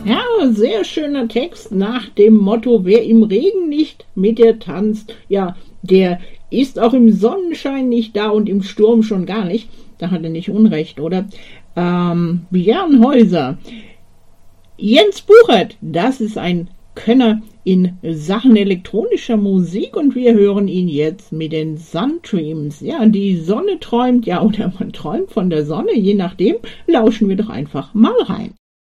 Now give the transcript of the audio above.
Ja, sehr schöner Text nach dem Motto, wer im Regen nicht mit dir tanzt, ja, der ist auch im Sonnenschein nicht da und im Sturm schon gar nicht. Da hat er nicht Unrecht, oder? Björn Häuser. Jens Buchert, das ist ein Könner in Sachen elektronischer Musik und wir hören ihn jetzt mit den Sundreams. Ja, die Sonne träumt, ja, oder man träumt von der Sonne, je nachdem, lauschen wir doch einfach mal rein.